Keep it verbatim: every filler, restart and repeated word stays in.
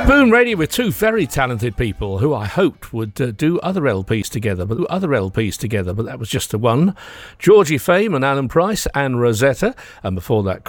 Boom Radio with two very talented people who I hoped would uh, do other L Ps together, but other L Ps together, but that was just the one. Georgie Fame and Alan Price and Rosetta, and before that